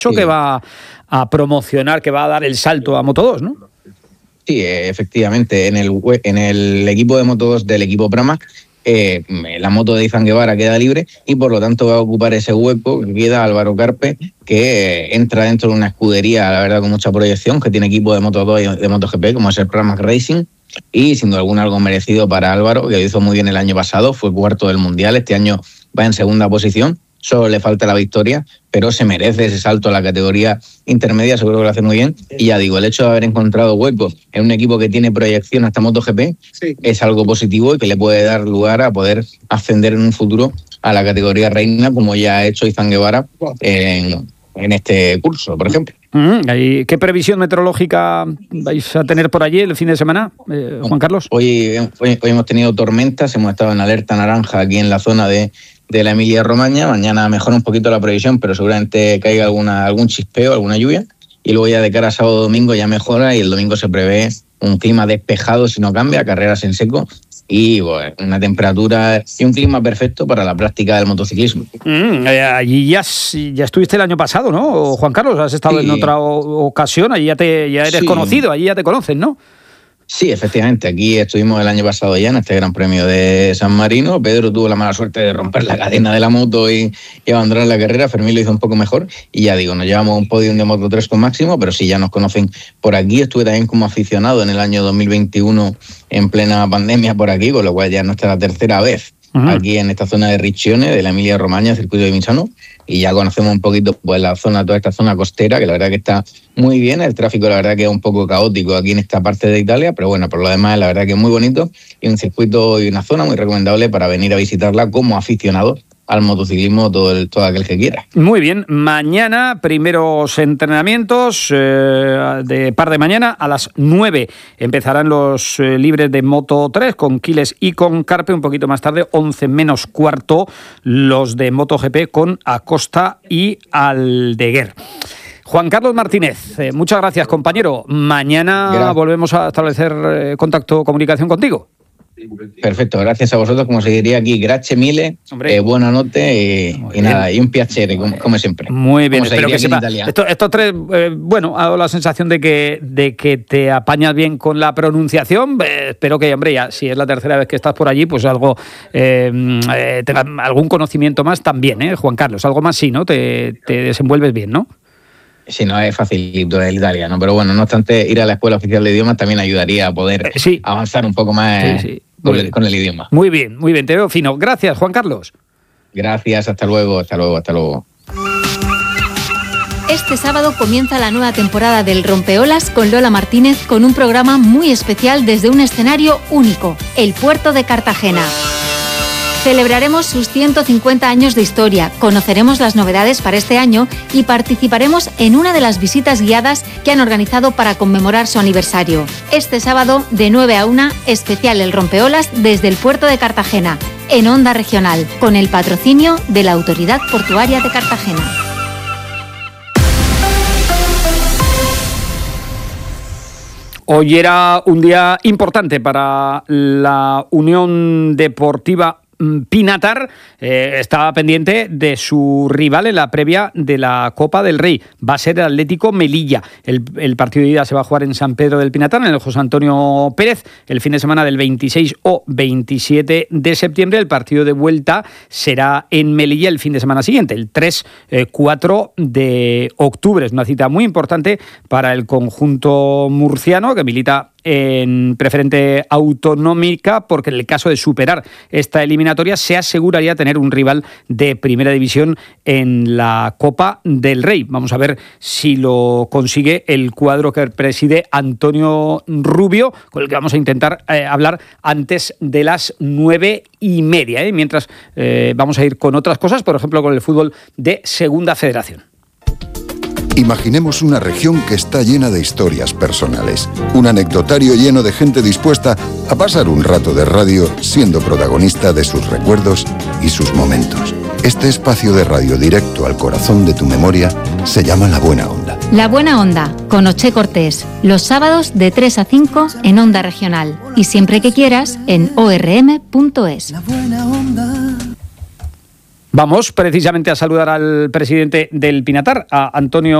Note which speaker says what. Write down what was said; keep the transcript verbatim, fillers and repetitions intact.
Speaker 1: sí. que va a promocionar, que va a dar el salto a Moto dos, ¿no?
Speaker 2: Sí, efectivamente, en el, en el equipo de Moto dos del equipo Pramac, eh, la moto de Izan Guevara queda libre y por lo tanto va a ocupar ese hueco que queda Álvaro Carpe, que eh, entra dentro de una escudería, la verdad, con mucha proyección, que tiene equipo de Moto dos y de MotoGP, como es el Pramac Racing, y sin duda alguna algo merecido para Álvaro, que lo hizo muy bien el año pasado, fue cuarto del Mundial, este año va en segunda posición. Solo le falta la victoria, pero se merece ese salto a la categoría intermedia, seguro que lo hace muy bien. Y ya digo, el hecho de haber encontrado hueco en un equipo que tiene proyección hasta MotoGP sí. es algo positivo y que le puede dar lugar a poder ascender en un futuro a la categoría reina, como ya ha hecho Izan Guevara en, en este curso, por ejemplo.
Speaker 1: ¿Y qué previsión meteorológica vais a tener por allí el fin de semana, eh, Juan Carlos?
Speaker 2: Hoy, hoy, hoy hemos tenido tormentas, hemos estado en alerta naranja aquí en la zona de, de la Emilia-Romagna. Mañana mejora un poquito la previsión, pero seguramente caiga alguna, algún chispeo, alguna lluvia. Y luego ya de cara a sábado domingo ya mejora y el domingo se prevé un clima despejado si no cambia, carreras en seco y bueno, una temperatura y un clima perfecto para la práctica del motociclismo.
Speaker 1: Mm, eh, allí ya, ya estuviste el año pasado, ¿no? Juan Carlos, has estado sí. en otra o- ocasión, allí ya, te, ya eres sí. conocido, allí ya te conocen, ¿no?
Speaker 2: Sí, efectivamente, aquí estuvimos el año pasado ya en este Gran Premio de San Marino. Pedro tuvo la mala suerte de romper la cadena de la moto y, y abandonar la carrera. Fermín lo hizo un poco mejor y ya digo, nos llevamos un podium de Moto tres con Máximo, pero sí ya nos conocen por aquí. Estuve también como aficionado en el año dos mil veintiuno en plena pandemia por aquí, con lo cual ya es nuestra tercera vez uh-huh. aquí en esta zona de Riccione, de la Emilia-Romagna, circuito de Misano. Y ya conocemos un poquito pues la zona, toda esta zona costera, que la verdad que está muy bien. El tráfico la verdad que es un poco caótico aquí en esta parte de Italia, pero bueno, por lo demás la verdad que es muy bonito y un circuito y una zona muy recomendable para venir a visitarla como aficionado al motociclismo, todo, el, todo aquel que quiera.
Speaker 1: Muy bien, mañana primeros entrenamientos eh, de par de mañana a las nueve empezarán los eh, libres de Moto tres con Quiles y con Carpe. Un poquito más tarde, once menos cuarto, los de MotoGP con Acosta y Aldeguer. Juan Carlos Martínez, eh, muchas gracias, compañero. Mañana gracias. Volvemos a establecer eh, contacto, comunicación contigo.
Speaker 2: Perfecto, gracias a vosotros, como se diría aquí, grazie mille, eh, buena noche y, y nada, y un piacere, como, como siempre.
Speaker 1: Muy bien, espero que sepa. Estos, estos tres, eh, bueno, ha dado la sensación de que, de que te apañas bien con la pronunciación. Eh, espero que, hombre, ya si es la tercera vez que estás por allí, pues algo, eh, eh, tenga algún conocimiento más también, ¿eh, Juan Carlos? Algo más sí, ¿no? Te, te desenvuelves bien, ¿no?
Speaker 2: Sí, no es facilito el italiano, pero bueno, no obstante, ir a la Escuela Oficial de Idiomas también ayudaría a poder eh, sí. avanzar un poco más sí, sí. Con, el, con el idioma.
Speaker 1: Muy bien, muy bien, te veo fino. Gracias, Juan Carlos.
Speaker 2: Gracias, hasta luego, hasta luego, hasta luego.
Speaker 3: Este sábado comienza la nueva temporada del Rompeolas con Lola Martínez con un programa muy especial desde un escenario único, el puerto de Cartagena. Celebraremos sus ciento cincuenta años de historia, conoceremos las novedades para este año y participaremos en una de las visitas guiadas que han organizado para conmemorar su aniversario. Este sábado, de nueve a una, especial El Rompeolas desde el puerto de Cartagena, en Onda Regional, con el patrocinio de la Autoridad Portuaria de Cartagena.
Speaker 1: Hoy era un día importante para la Unión Deportiva Pinatar. Eh, estaba pendiente de su rival en la previa de la Copa del Rey. Va a ser el Atlético Melilla. El, el partido de ida se va a jugar en San Pedro del Pinatar, en el José Antonio Pérez, el fin de semana del veintiséis o veintisiete de septiembre. El partido de vuelta será en Melilla el fin de semana siguiente, el tres cuatro de octubre. Es una cita muy importante para el conjunto murciano, que milita en preferente autonómica, porque en el caso de superar esta eliminatoria se aseguraría tener un rival de primera división en la Copa del Rey. Vamos a ver si lo consigue el cuadro que preside Antonio Rubio, con el que vamos a intentar eh, hablar antes de las nueve y media, ¿eh? Mientras eh, vamos a ir con otras cosas, por ejemplo con el fútbol de Segunda Federación.
Speaker 4: Imaginemos una región que está llena de historias personales, un anecdotario lleno de gente dispuesta a pasar un rato de radio siendo protagonista de sus recuerdos y sus momentos. Este espacio de radio directo al corazón de tu memoria se llama La Buena Onda.
Speaker 3: La Buena Onda, con Oche Cortés, los sábados de tres a cinco en Onda Regional y siempre que quieras en o r m punto es.
Speaker 5: La Buena Onda.
Speaker 1: Vamos precisamente a saludar al presidente del Pinatar, a Antonio